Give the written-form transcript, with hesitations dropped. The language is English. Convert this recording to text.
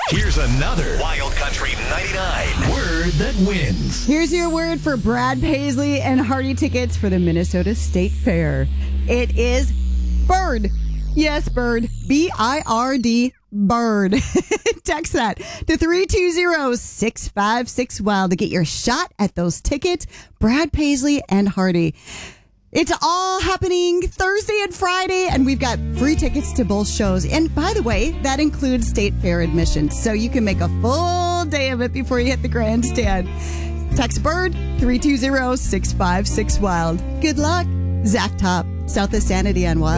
Here's another Wild Country 99 word that wins. Here's your word for Brad Paisley and Hardy tickets for the Minnesota State Fair. it is bird. Yes, bird. B-I-R-D, bird. Text that to 320-656-WILD to get your shot at those tickets. Brad Paisley and Hardy. It's all happening Thursday and Friday, and we've got free tickets to both shows. And by the way, that includes State Fair admission, so you can make a full day of it before you hit the grandstand. Text BIRD 320-656-WILD. Good luck. Zach Top, South of Sanity on Wild.